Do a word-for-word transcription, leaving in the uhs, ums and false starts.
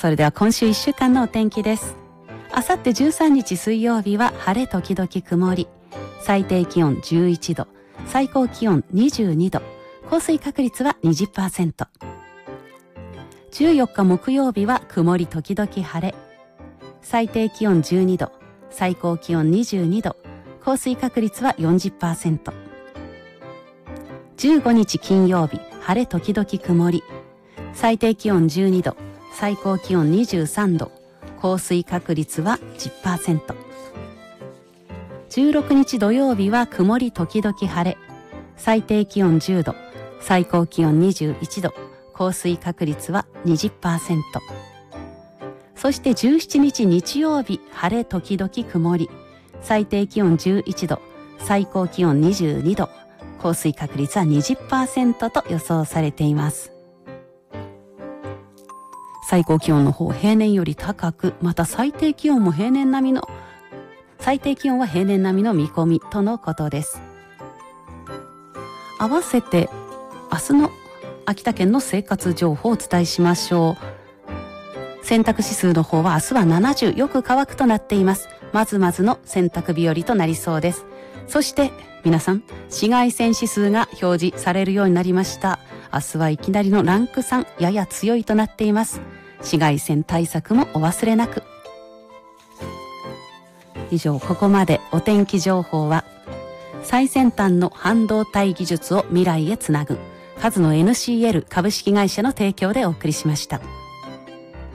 それでは今週いっしゅうかんのお天気です。あさってじゅうさんにち水曜日は晴れ時々曇り、最低気温じゅういちど、最高気温にじゅうにど、降水確率は にじゅっパーセント。じゅうよっか木曜日は曇り時々晴れ、最低気温じゅうにど、最高気温にじゅうにど、降水確率は よんじゅっパーセント。じゅうごにち金曜日、晴れ時々曇り、最低気温じゅうにど、最高気温にじゅうさんど、降水確率は じゅっパーセント。じゅうろくにち土曜日は曇り時々晴れ、最低気温じゅうど、最高気温にじゅういちど、降水確率は にじゅっパーセント。そしてじゅうしちにち日曜日、晴れ時々曇り、最低気温じゅういちど、最高気温にじゅうにど、降水確率は にじゅっパーセント と予想されています。最高気温の方、平年より高く、また最低気温も平年並みの、最低気温は平年並みの見込みとのことです。合わせて明日の秋田県の生活情報をお伝えしましょう。洗濯指数の方は明日はななじゅう、よく乾くとなっています。まずまずの洗濯日和となりそうです。そして皆さん、紫外線指数が表示されるようになりました。明日はいきなりのランクさん、やや強いとなっています。紫外線対策もお忘れなく。以上、ここまでお天気情報は最先端の半導体技術を未来へつなぐカズノ エヌシーエル 株式会社の提供でお送りしました。